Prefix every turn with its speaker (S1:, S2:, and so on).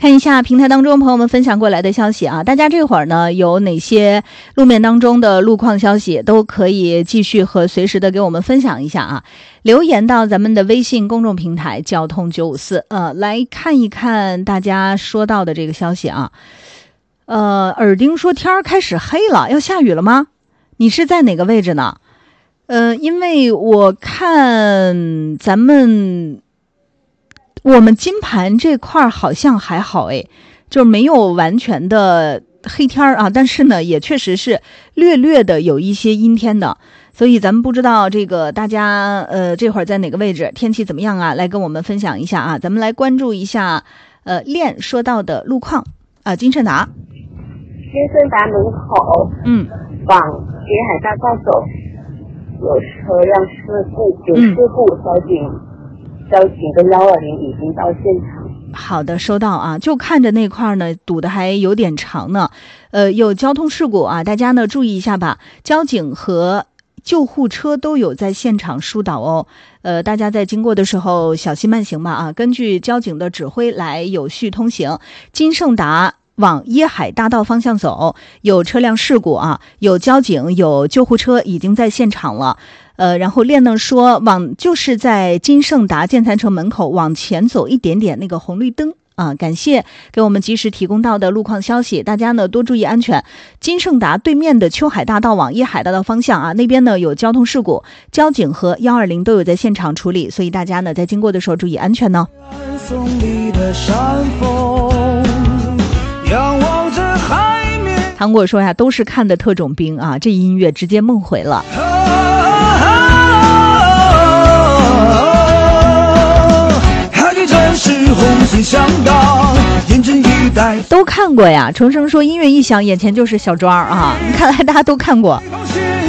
S1: 看一下平台当中朋友们分享过来的消息啊，大家这会儿呢有哪些路面当中的路况消息都可以继续和随时的给我们分享一下啊，留言到咱们的微信公众平台交通954，来看一看大家说到的这个消息啊。耳钉说天儿开始黑了，要下雨了吗？你是在哪个位置呢？因为我看我们金盘这块好像还好诶，就是没有完全的黑天啊，但是呢也确实是略略的有一些阴天的，所以咱们不知道这个大家这会儿在哪个位置，天气怎么样啊，来跟我们分享一下啊。咱们来关注一下练说到的路况啊，金盛达
S2: 门口往北海大道走，有车辆事故，交警跟120已经到现场。
S1: 好的，收到啊，就看着那块呢堵得还有点长呢，有交通事故啊，大家呢注意一下吧，交警和救护车都有在现场疏导哦，大家在经过的时候小心慢行吧啊，根据交警的指挥来有序通行。金盛达往椰海大道方向走，有车辆事故啊，有交警有救护车已经在现场了。然后练呢说就是在金盛达建材城门口往前走一点点那个红绿灯啊，感谢给我们及时提供到的路况消息，大家呢多注意安全。金盛达对面的秋海大道往椰海大道方向啊，那边呢有交通事故，交警和120都有在现场处理，所以大家呢在经过的时候注意安全呢。糖果说呀，都是看的特种兵啊，这音乐直接梦回了。都看过呀，重生说音乐一响眼前就是小庄啊，看来大家都看过。